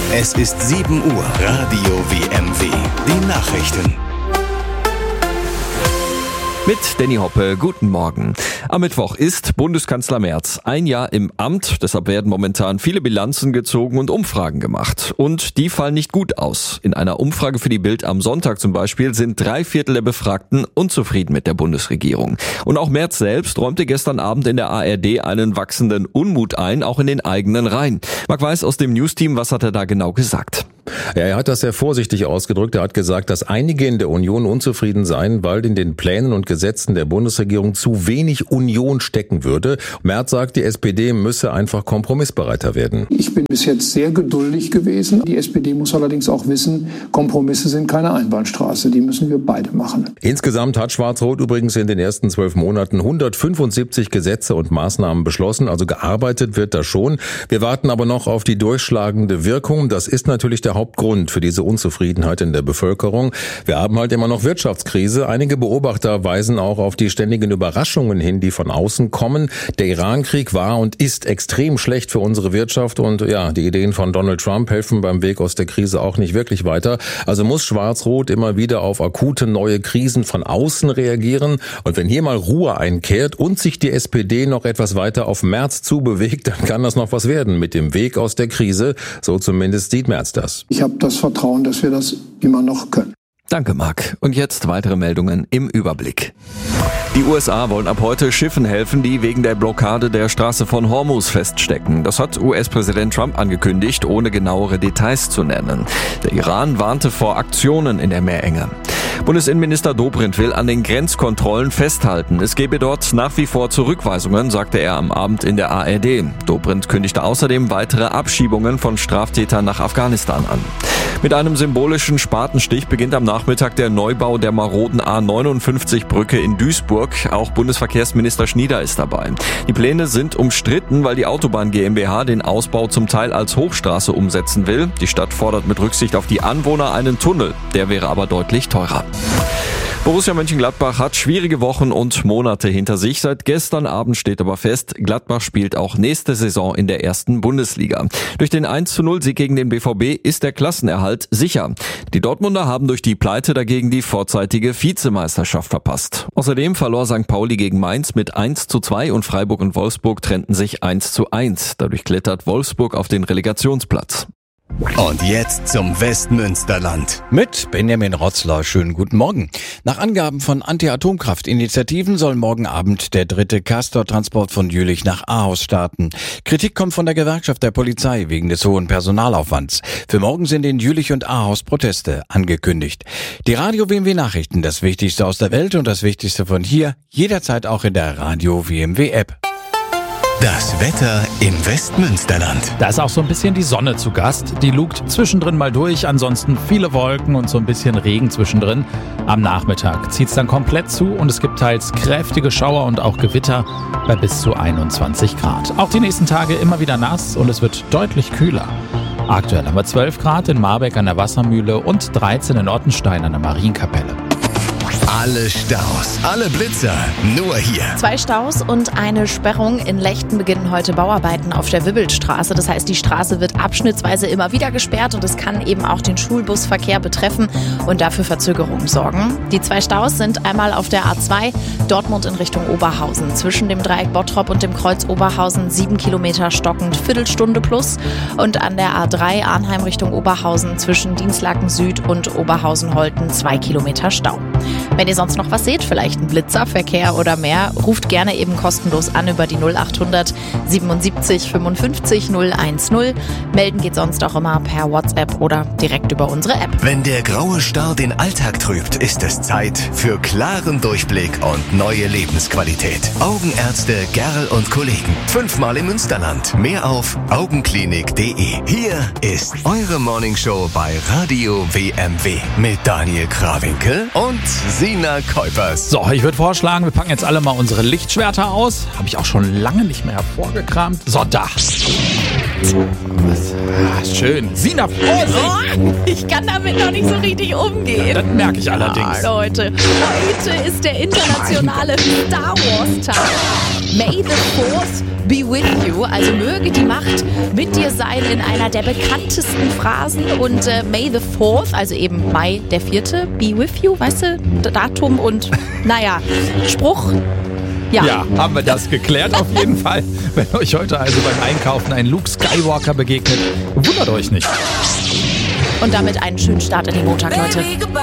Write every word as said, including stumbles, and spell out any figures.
Es ist sieben Uhr. Radio W M W. Die Nachrichten. Mit Danny Hoppe, guten Morgen. Am Mittwoch ist Bundeskanzler Merz ein Jahr im Amt. Deshalb werden momentan viele Bilanzen gezogen und Umfragen gemacht. Und die fallen nicht gut aus. In einer Umfrage für die Bild am Sonntag zum Beispiel sind drei Viertel der Befragten unzufrieden mit der Bundesregierung. Und auch Merz selbst räumte gestern Abend in der A R D einen wachsenden Unmut ein, auch in den eigenen Reihen. Marc Weiß aus dem News-Team, was hat er da genau gesagt? Ja, er hat das sehr vorsichtig ausgedrückt. Er hat gesagt, dass einige in der Union unzufrieden seien, weil in den Plänen und Gesetzen der Bundesregierung zu wenig Union stecken würde. Merz sagt, die S P D müsse einfach kompromissbereiter werden. Ich bin bis jetzt sehr geduldig gewesen. Die S P D muss allerdings auch wissen, Kompromisse sind keine Einbahnstraße. Die müssen wir beide machen. Insgesamt hat Schwarz-Rot übrigens in den ersten zwölf Monaten hundertfünfundsiebzig Gesetze und Maßnahmen beschlossen. Also gearbeitet wird da schon. Wir warten aber noch auf die durchschlagende Wirkung. Das ist natürlich der Hauptgrund für diese Unzufriedenheit in der Bevölkerung. Wir haben halt immer noch Wirtschaftskrise. Einige Beobachter weisen auch auf die ständigen Überraschungen hin, die von außen kommen. Der Iran-Krieg war und ist extrem schlecht für unsere Wirtschaft und ja, die Ideen von Donald Trump helfen beim Weg aus der Krise auch nicht wirklich weiter. Also muss Schwarz-Rot immer wieder auf akute neue Krisen von außen reagieren. Und wenn hier mal Ruhe einkehrt und sich die S P D noch etwas weiter auf Merz zubewegt, dann kann das noch was werden mit dem Weg aus der Krise. So zumindest sieht Merz das. Ich habe das Vertrauen, dass wir das immer noch können. Danke, Marc. Und jetzt weitere Meldungen im Überblick. Die U S A wollen ab heute Schiffen helfen, die wegen der Blockade der Straße von Hormuz feststecken. Das hat U S-Präsident Trump angekündigt, ohne genauere Details zu nennen. Der Iran warnte vor Aktionen in der Meerenge. Bundesinnenminister Dobrindt will an den Grenzkontrollen festhalten. Es gebe dort nach wie vor Zurückweisungen, sagte er am Abend in der A R D. Dobrindt kündigte außerdem weitere Abschiebungen von Straftätern nach Afghanistan an. Mit einem symbolischen Spatenstich beginnt am Nachmittag der Neubau der maroden A neunundfünfzig Brücke in Duisburg. Auch Bundesverkehrsminister Schnieder ist dabei. Die Pläne sind umstritten, weil die Autobahn GmbH den Ausbau zum Teil als Hochstraße umsetzen will. Die Stadt fordert mit Rücksicht auf die Anwohner einen Tunnel. Der wäre aber deutlich teurer. Borussia Mönchengladbach hat schwierige Wochen und Monate hinter sich. Seit gestern Abend steht aber fest, Gladbach spielt auch nächste Saison in der ersten Bundesliga. Durch den eins zu null Sieg gegen den B V B ist der Klassenerhalt sicher. Die Dortmunder haben durch die Pleite dagegen die vorzeitige Vizemeisterschaft verpasst. Außerdem verlor Sankt Pauli gegen Mainz mit eins zu zwei und Freiburg und Wolfsburg trennten sich eins zu eins. Dadurch klettert Wolfsburg auf den Relegationsplatz. Und jetzt zum Westmünsterland. Mit Benjamin Rotzler. Schönen guten Morgen. Nach Angaben von Anti-Atomkraft-Initiativen soll morgen Abend der dritte Castor-Transport von Jülich nach Ahaus starten. Kritik kommt von der Gewerkschaft der Polizei wegen des hohen Personalaufwands. Für morgen sind in Jülich und Ahaus Proteste angekündigt. Die Radio W M W Nachrichten, das Wichtigste aus der Welt und das Wichtigste von hier, jederzeit auch in der Radio W M W App. Das Wetter im Westmünsterland. Da ist auch so ein bisschen die Sonne zu Gast. Die lugt zwischendrin mal durch, ansonsten viele Wolken und so ein bisschen Regen zwischendrin. Am Nachmittag zieht es dann komplett zu und es gibt teils kräftige Schauer und auch Gewitter bei bis zu einundzwanzig Grad. Auch die nächsten Tage immer wieder nass und es wird deutlich kühler. Aktuell haben wir zwölf Grad in Marbeck an der Wassermühle und dreizehn in Ottenstein an der Marienkapelle. Alle Staus, alle Blitzer, nur hier. Zwei Staus und eine Sperrung. In Lechten beginnen heute Bauarbeiten auf der Wibbelstraße. Das heißt, die Straße wird abschnittsweise immer wieder gesperrt und es kann eben auch den Schulbusverkehr betreffen und dafür Verzögerungen sorgen. Die zwei Staus sind einmal auf der A zwei Dortmund in Richtung Oberhausen. Zwischen dem Dreieck Bottrop und dem Kreuz Oberhausen sieben Kilometer stockend, Viertelstunde plus. Und an der A drei Arnheim Richtung Oberhausen zwischen Dienstlaken Süd und Oberhausen-Holten zwei Kilometer Stau. Wenn ihr sonst noch was seht, vielleicht ein Blitzer, Verkehr oder mehr, ruft gerne eben kostenlos an über die null achthundert siebenundsiebzig fünfundfünfzig null eins null. Melden geht sonst auch immer per WhatsApp oder direkt über unsere App. Wenn der graue Star den Alltag trübt, ist es Zeit für klaren Durchblick und neue Lebensqualität. Augenärzte Gerl und Kollegen. Fünfmal im Münsterland. Mehr auf augenklinik punkt de. Hier ist eure Morningshow bei Radio W M W mit Daniel Krawinkel und Sina Kuipers. So, ich würde vorschlagen, wir packen jetzt alle mal unsere Lichtschwerter aus. Habe ich auch schon lange nicht mehr hervorgekramt. So, da. Ah, schön. Sina, Vorsicht! Oh, ich kann damit noch nicht so richtig umgehen. Ja, das merke ich allerdings. Ah, Leute, heute ist der internationale Star Wars Tag. May the Fourth be with you. Also möge die Macht mit dir sein in einer der bekanntesten Phrasen. Und äh, May the Fourth, also eben Mai der Vierte, be with you, weißt du, Datum und naja, Spruch. Ja. ja, haben wir das geklärt auf jeden Fall. Wenn euch heute also beim Einkaufen ein Luke Skywalker begegnet, wundert euch nicht. Und damit einen schönen Start in den Montag, Leute.